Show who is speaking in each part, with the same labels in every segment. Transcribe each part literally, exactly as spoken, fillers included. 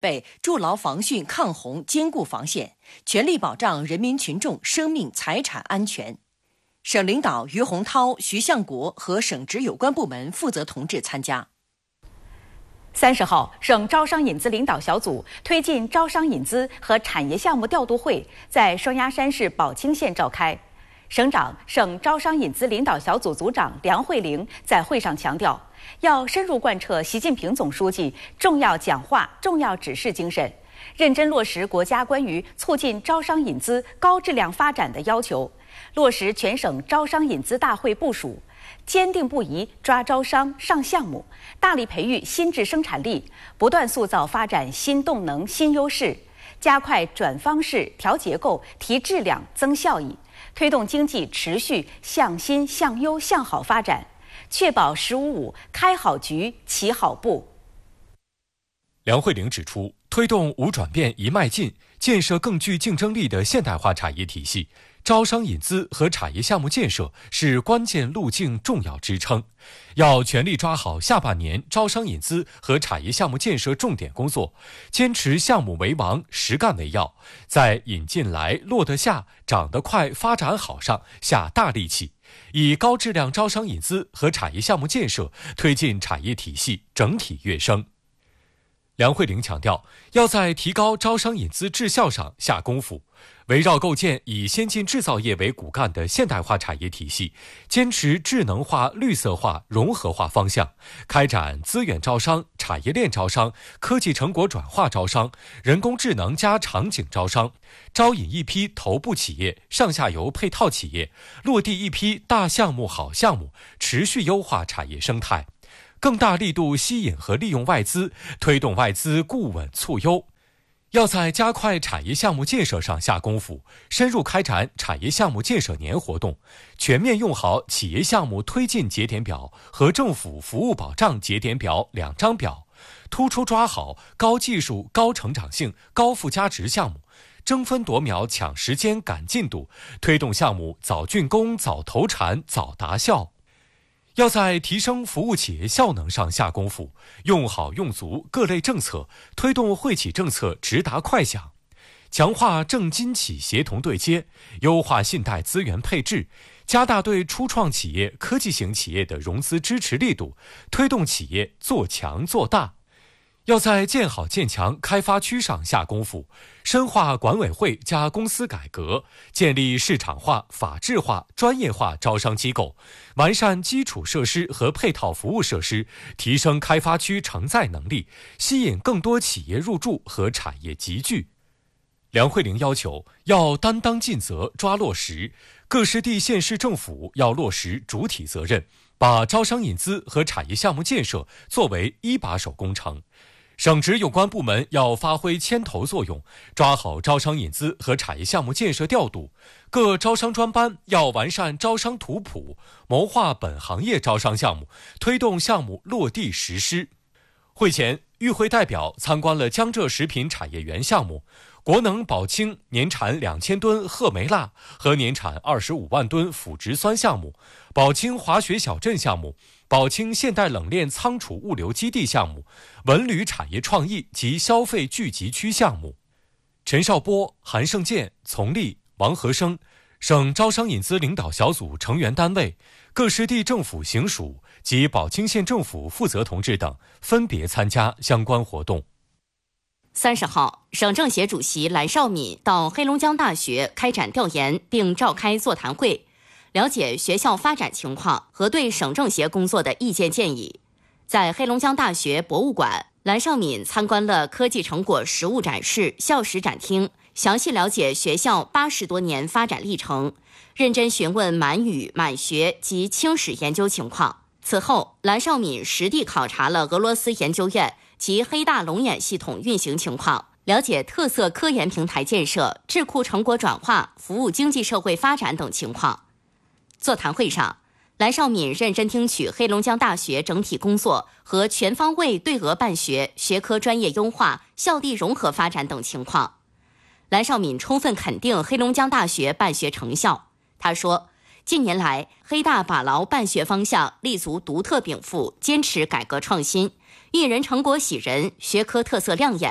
Speaker 1: 备筑牢防汛抗洪坚固防线，全力保障人民群众生命财产安全。省领导于洪涛、徐向国和省直有关部门负责同志参加。
Speaker 2: 三十号，省招商引资领导小组推进招商引资和产业项目调度会在双鸭山市宝清县召开。省长、省招商引资领导小组组长梁慧玲在会上强调，要深入贯彻习近平总书记重要讲话、重要指示精神，认真落实国家关于促进招商引资高质量发展的要求，落实全省招商引资大会部署，坚定不移抓招商上项目，大力培育新质生产力，不断塑造发展新动能、新优势，加快转方式、调结构、提质量、增效益，推动经济持续向新、向优、向好发展，确保“十五五”开好局、起好步。
Speaker 3: 梁慧玲指出，推动五转变一迈进，建设更具竞争力的现代化产业体系，招商引资和产业项目建设是关键路径重要支撑，要全力抓好下半年招商引资和产业项目建设重点工作，坚持项目为王、实干为要，在引进来、落得下、长得快、发展好上下大力气，以高质量招商引资和产业项目建设推进产业体系整体跃升。梁慧玲强调，要在提高招商引资质效上下功夫，围绕构建以先进制造业为骨干的现代化产业体系，坚持智能化、绿色化、融合化方向，开展资源招商、产业链招商、科技成果转化招商、人工智能加场景招商，招引一批头部企业、上下游配套企业，落地一批大项目好项目，持续优化产业生态，更大力度吸引和利用外资，推动外资固稳促优。要在加快产业项目建设上下功夫，深入开展产业项目建设年活动，全面用好企业项目推进节点表和政府服务保障节点表两张表，突出抓好高技术、高成长性、高附加值项目，争分夺秒抢时间赶进度，推动项目早竣工、早投产、早达效。要在提升服务企业效能上下功夫，用好用足各类政策，推动惠企政策直达快响，强化政经企协同对接，优化信贷资源配置，加大对初创企业、科技型企业的融资支持力度，推动企业做强做大。要在建好建强开发区上下功夫，深化管委会加公司改革，建立市场化、法治化、专业化招商机构，完善基础设施和配套服务设施，提升开发区承载能力，吸引更多企业入驻和产业集聚。梁慧玲要求，要担当尽责，抓落实，各市地县市政府要落实主体责任，把招商引资和产业项目建设作为一把手工程。省直有关部门要发挥牵头作用，抓好招商引资和产业项目建设调度，各招商专班要完善招商图谱，谋划本行业招商项目，推动项目落地实施。会前，与会代表参观了江浙食品产业园项目、国能宝清年产两千吨褐莓蜡和年产二十五万吨腐殖酸项目、宝清滑雪小镇项目、宝清现代冷链仓储物流基地项目、文旅产业创意及消费聚集区项目。陈少波、韩胜建、丛立、王和生，省招商引资领导小组成员单位、各市地政府行署及宝清县政府负责同志等分别参加相关活动。
Speaker 4: 三十号，省政协主席蓝绍敏到黑龙江大学开展调研并召开座谈会，了解学校发展情况和对省政协工作的意见建议。在黑龙江大学博物馆，蓝绍敏参观了科技成果实物展示、校史展厅，详细了解学校八十多年发展历程，认真询问满语、满学及清史研究情况。此后，蓝绍敏实地考察了俄罗斯研究院及黑大龙眼系统运行情况，了解特色科研平台建设、智库成果转化、服务经济社会发展等情况。座谈会上，蓝绍敏认真听取黑龙江大学整体工作和全方位对俄办学、学科专业优化、校地融合发展等情况。蓝绍敏充分肯定黑龙江大学办学成效。他说，近年来，黑大把牢办学方向，立足独特禀赋，坚持改革创新，育人成果喜人，学科特色亮眼，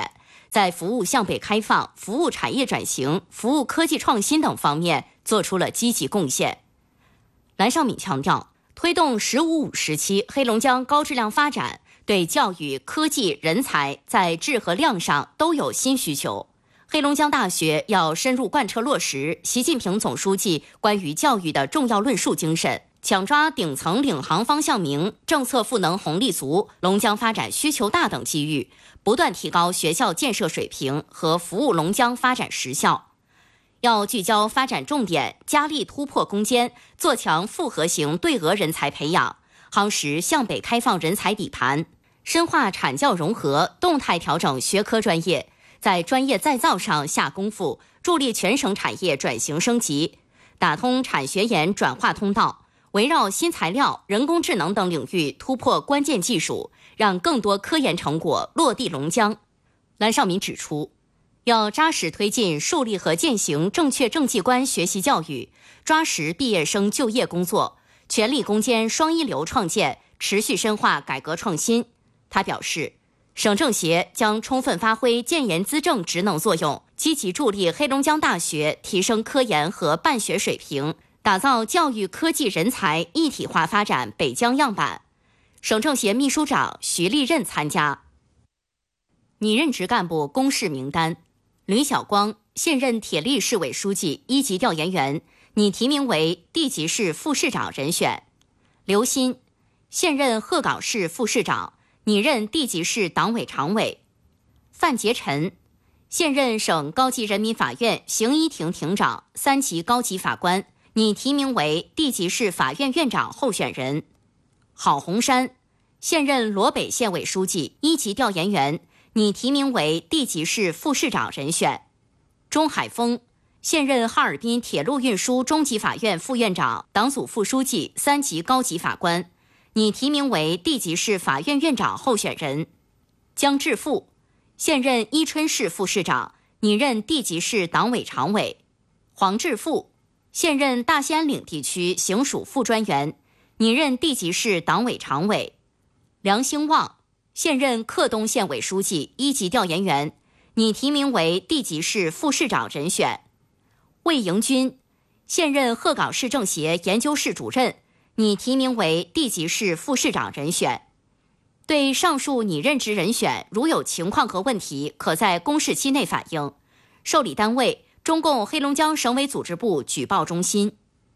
Speaker 4: 在服务向北开放、服务产业转型、服务科技创新等方面做出了积极贡献。蓝绍敏强调，推动“十五五”时期黑龙江高质量发展，对教育、科技、人才在质和量上都有新需求。黑龙江大学要深入贯彻落实习近平总书记关于教育的重要论述精神，抢抓顶层领航方向明、政策赋能红利足、龙江发展需求大等机遇，不断提高学校建设水平和服务龙江发展实效。要聚焦发展重点，加力突破攻坚，做强复合型对俄人才培养，夯实向北开放人才底盘，深化产教融合，动态调整学科专业，在专业再造上下功夫，助力全省产业转型升级，打通产学研转化通道，围绕新材料、人工智能等领域突破关键技术，让更多科研成果落地龙江。蓝绍敏指出，要扎实推进树立和践行正确政绩观学习教育，抓实毕业生就业工作，全力攻坚双一流创建，持续深化改革创新。他表示，省政协将充分发挥建言资政职能作用，积极助力黑龙江大学提升科研和办学水平，打造教育科技人才一体化发展北疆样板。省政协秘书长徐立任参加。拟任职干部公示名单：吕晓光，现任铁力市委书记一级调研员，拟提名为地级市副市长人选；刘鑫，现任鹤岗市副市长，拟任地级市党委常委；范杰臣，现任省高级人民法院刑一庭庭长、三级高级法官，拟提名为地级市法院院长候选人；郝洪山，现任罗北县委书记一级调研员，拟提名为地级市副市长人选；钟海峰，现任哈尔滨铁路运输中级法院副院长、党组副书记三级高级法官，拟提名为地级市法院院长候选人；姜志富，现任伊春市副市长，拟任地级市党委常委；黄志富，现任大兴安岭地区行署副专员，拟任地级市党委常委；梁兴旺，现任克东县委书记一级调研员，拟提名为地级市副市长人选；魏迎军，现任鹤岗市政协研究室主任，拟提名为地级市副市长人选。对上述拟任职人选，如有情况和问题，可在公示期内反映。受理单位：中共黑龙江省委组织部举报中心。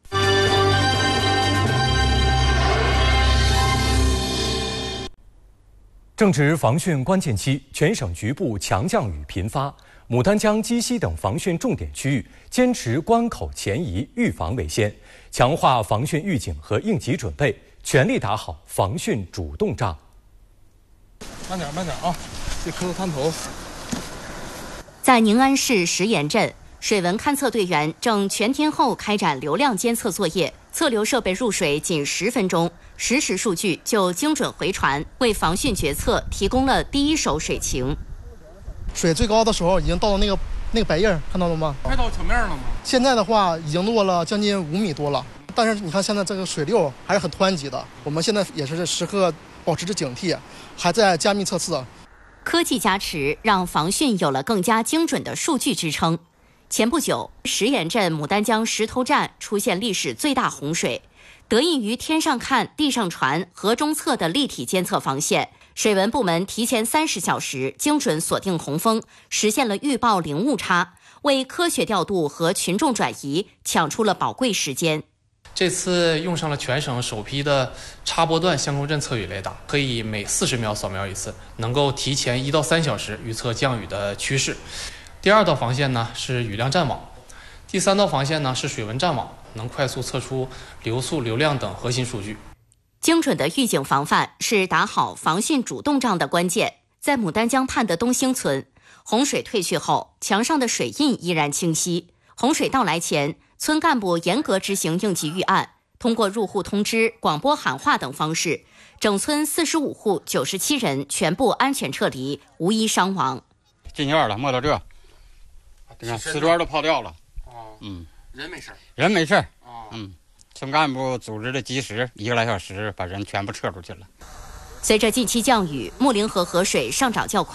Speaker 3: 正值防汛关键期，全省局部强降雨频发，牡丹江、鸡西等防汛重点区域坚持关口前移，预防为先，强化防汛预警和应急准备，全力打好防汛主动仗。
Speaker 5: 慢点，慢点啊！别磕到探头。
Speaker 4: 在宁安市石岩镇，水文勘测队员正全天候开展流量监测作业，测流设备入水仅十分钟，实时数据就精准回传，为防汛决策提供了第一手水情。
Speaker 6: 水最高的时候已经到了那个那个白印，看到了吗？
Speaker 5: 快到桥面了吗？
Speaker 6: 现在的话已经落了将近五米多了，但是你看现在这个水流还是很湍急的，我们现在也是时刻保持着警惕，还在加密测试。
Speaker 4: 科技加持让防汛有了更加精准的数据支撑。前不久，石岩镇牡丹江石头站出现历史最大洪水，得益于天上看、地上传、河中测的立体监测防线，水文部门提前三十小时精准锁定洪峰，实现了预报零误差，为科学调度和群众转移抢出了宝贵时间。
Speaker 7: 这次用上了全省首批的插波段相控阵测雨雷达，可以每四十秒扫描一次，能够提前一到三小时预测降雨的趋势。第二道防线呢是雨量战网，第三道防线呢是水文战网，能快速测出流速、流量等核心数据。
Speaker 4: 精准的预警防范是打好防汛主动仗的关键。在牡丹江畔的东兴村，洪水退去后，墙上的水印依然清晰。洪水到来前，村干部严格执行应急预案，通过入户通知、广播喊话等方式，整村四十五户九十七人全部安全撤离，无一伤亡。
Speaker 8: 进院了，摸到这，你看瓷砖都泡掉了。
Speaker 5: 哦，
Speaker 8: 嗯，
Speaker 5: 人没事，
Speaker 8: 人没事。
Speaker 5: 哦，
Speaker 8: 嗯，村干部组织的及时，一个来小时把人全部撤出去了。
Speaker 4: 随着近期降雨，木陵河河水上涨较快，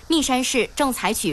Speaker 4: 密山市正采取